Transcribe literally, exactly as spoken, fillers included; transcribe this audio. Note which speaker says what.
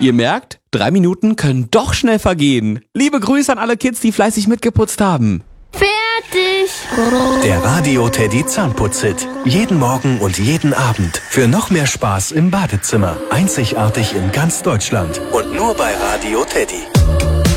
Speaker 1: Ihr merkt, drei Minuten können doch schnell vergehen. Liebe Grüße an alle Kids, die fleißig mitgeputzt haben.
Speaker 2: Fertig!
Speaker 3: Der Radio Teddy Zahnputz-Hit. Jeden Morgen und jeden Abend. Für noch mehr Spaß im Badezimmer. Einzigartig in ganz Deutschland. Und nur bei Radio Teddy.